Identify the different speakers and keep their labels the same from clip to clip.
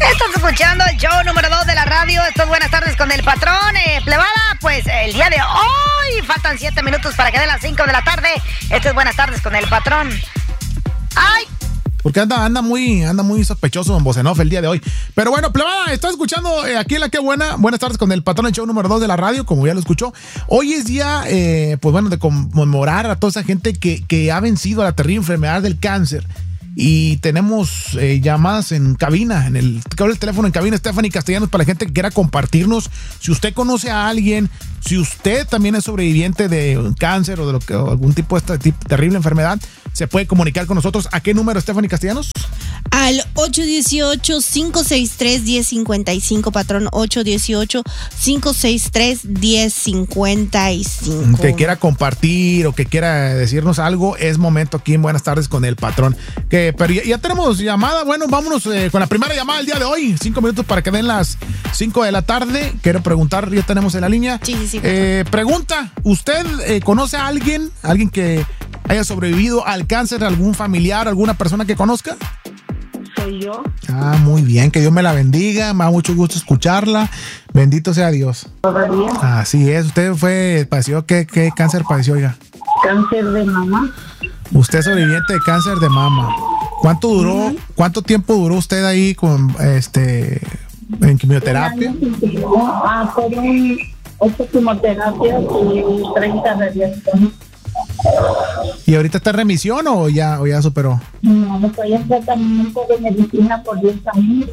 Speaker 1: Estás escuchando el show número 2 de la radio. Esto es Buenas Tardes con el Patrón. Plebada, pues el día de hoy faltan 7 minutos para que den las 5 de la tarde. Esto es Buenas Tardes con el Patrón. ¡Ay!
Speaker 2: Porque anda muy sospechoso Don Bocenoff el día de hoy. Pero bueno, plebada, estás escuchando aquí en La Que Buena. Buenas tardes con el Patrón, el show número 2 de la radio, como ya lo escuchó. Hoy es día, pues bueno, de conmemorar a toda esa gente que ha vencido a la terrible enfermedad del cáncer. Y tenemos llamadas en cabina, en el teléfono en cabina, Stephanie Castellanos, para la gente que quiera compartirnos. Si usted conoce a alguien, si usted también es sobreviviente de cáncer o de algún tipo de esta terrible enfermedad, se puede comunicar con nosotros. ¿A qué número, Stephanie Castellanos?
Speaker 3: Al 818-563-1055, Patrón, 818-563-1055.
Speaker 2: Que quiera compartir o que quiera decirnos algo, es momento aquí en Buenas Tardes con el Patrón. Pero ya tenemos llamada. Bueno, vámonos con la primera llamada del día de hoy. 5 minutos para que den las 5 de la tarde. Quiero preguntar, ya tenemos en la línea.
Speaker 3: Sí.
Speaker 2: Pregunta, ¿usted conoce a alguien que haya sobrevivido al cáncer, algún familiar, alguna persona que conozca?
Speaker 4: Soy yo.
Speaker 2: Ah, muy bien, que Dios me la bendiga, me da mucho gusto escucharla. Bendito sea Dios.
Speaker 4: ¿Todavía?
Speaker 2: Así es, usted padeció, ¿qué cáncer padeció, oiga?
Speaker 4: Cáncer de mama.
Speaker 2: Usted es sobreviviente de cáncer de mama. ¿Cuánto tiempo duró usted ahí en quimioterapia?
Speaker 4: Fueron 8 quimioterapias y 30 radiaciones.
Speaker 2: ¿Y ahorita está en remisión o ya superó?
Speaker 4: No, estoy en tratamiento de medicina por 10 años.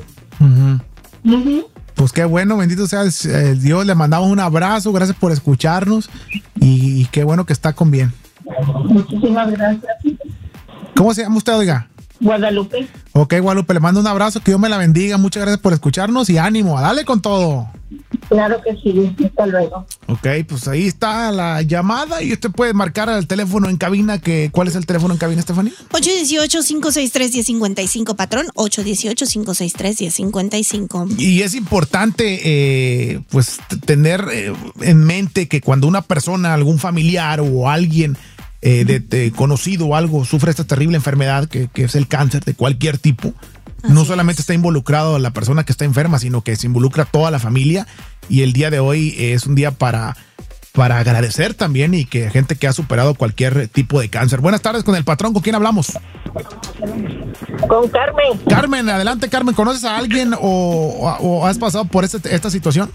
Speaker 2: Pues qué bueno, bendito sea Dios. Le mandamos un abrazo, gracias por escucharnos y qué bueno que está con bien.
Speaker 4: Muchísimas gracias.
Speaker 2: ¿Cómo se llama usted, oiga?
Speaker 4: Guadalupe.
Speaker 2: Ok, Guadalupe, le mando un abrazo, que Dios me la bendiga. Muchas gracias por escucharnos y ánimo, a darle con todo.
Speaker 4: Claro que sí, hasta luego.
Speaker 2: Ok, pues ahí está la llamada y usted puede marcar al teléfono en cabina. ¿Cuál es el teléfono en cabina, Stephanie?
Speaker 3: 818-563-1055, Patrón, 818-563-1055.
Speaker 2: Y es importante pues tener en mente que cuando una persona, algún familiar o alguien de conocido o algo sufre esta terrible enfermedad que es el cáncer de cualquier tipo, no solamente está involucrado la persona que está enferma, sino que se involucra toda la familia. Y el día de hoy es un día para agradecer también y que gente que ha superado cualquier tipo de cáncer. Buenas tardes con el Patrón, ¿con quién hablamos?
Speaker 4: Con Carmen.
Speaker 2: Carmen, adelante, Carmen. ¿Conoces a alguien o has pasado por esta situación?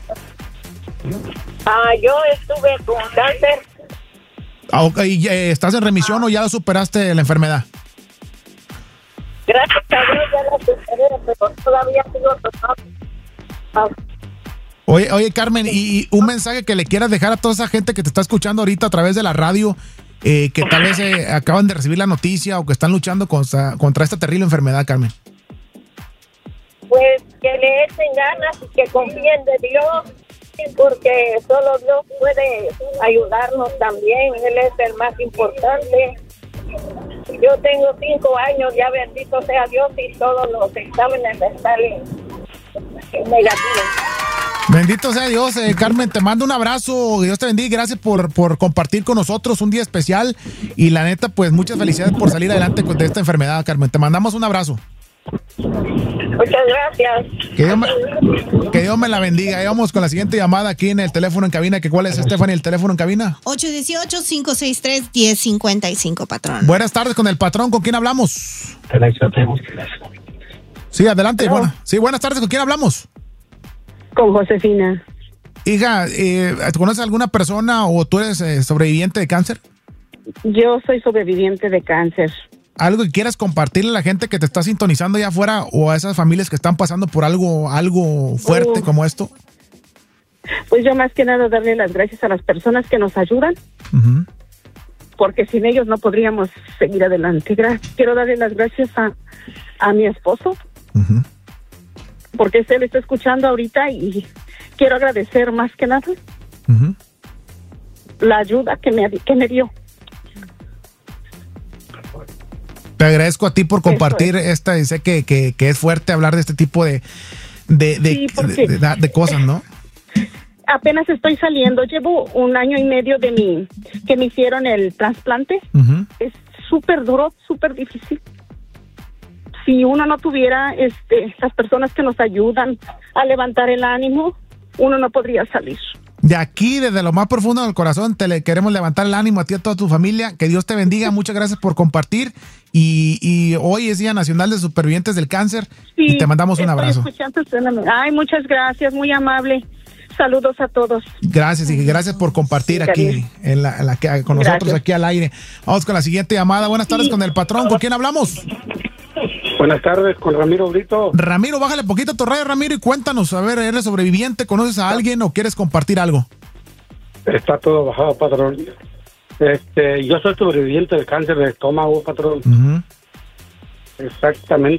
Speaker 4: Yo estuve con cáncer.
Speaker 2: ¿Y estás en remisión o ya superaste la enfermedad?
Speaker 4: Gracias a Dios ya la superé, pero todavía sigo tomando.
Speaker 2: Oye, Carmen, y un mensaje que le quieras dejar a toda esa gente que te está escuchando ahorita a través de la radio, que tal vez acaban de recibir la noticia o que están luchando contra esta terrible enfermedad, Carmen.
Speaker 4: Pues que le echen ganas y que confíen de Dios, porque solo Dios puede ayudarnos también. Él es el más importante. Yo tengo 5 años, ya bendito sea Dios, y todos los exámenes me salen negativos.
Speaker 2: Bendito sea Dios, Carmen, te mando un abrazo, Dios te bendiga, gracias por compartir con nosotros un día especial y la neta, pues muchas felicidades por salir adelante de esta enfermedad, Carmen, te mandamos un abrazo.
Speaker 4: Muchas gracias.
Speaker 2: Que Dios me la bendiga. Ahí vamos con la siguiente llamada aquí en el teléfono en cabina. ¿Cuál es, Stephanie, el teléfono en cabina?
Speaker 3: 818-563-1055, Patrón.
Speaker 2: Buenas tardes con el Patrón, ¿con quién hablamos? Sí, adelante. Buenas tardes, ¿con quién hablamos?
Speaker 5: Con Josefina.
Speaker 2: Hija, ¿conoces a alguna persona o tú eres sobreviviente de cáncer?
Speaker 5: Yo soy sobreviviente de cáncer.
Speaker 2: ¿Algo que quieras compartirle a la gente que te está sintonizando allá afuera o a esas familias que están pasando por algo fuerte como esto?
Speaker 5: Pues yo más que nada darle las gracias a las personas que nos ayudan, porque sin ellos no podríamos seguir adelante. Quiero darle las gracias a mi esposo, porque él está escuchando ahorita y quiero agradecer más que nada la ayuda que me dio.
Speaker 2: Te agradezco a ti por compartir esta, y sé que es fuerte hablar de este tipo de cosas, ¿no?
Speaker 5: Apenas estoy saliendo, llevo 1 año y medio que me hicieron el trasplante. Es súper duro, súper difícil. si uno no tuviera las personas que nos ayudan a levantar el ánimo, uno no podría salir.
Speaker 2: De aquí, desde lo más profundo del corazón, queremos levantar el ánimo a ti y a toda tu familia. Que Dios te bendiga. Muchas gracias por compartir. Y hoy es Día Nacional de Supervivientes del Cáncer.
Speaker 5: Sí,
Speaker 2: y te mandamos un abrazo.
Speaker 5: Ay, muchas gracias, muy amable. Saludos a todos.
Speaker 2: Gracias, y gracias por compartir aquí con nosotros aquí al aire. Vamos con la siguiente llamada. Buenas tardes con el patrón. ¿Con quién hablamos?
Speaker 6: Buenas tardes, con Ramiro Brito.
Speaker 2: Ramiro, bájale poquito a tu radio, Ramiro, y cuéntanos, a ver, ¿eres sobreviviente? ¿Conoces a alguien o quieres compartir algo?
Speaker 6: Está todo bajado, patrón. Yo soy sobreviviente del cáncer de estómago, patrón.
Speaker 2: Uh-huh.
Speaker 6: Exactamente.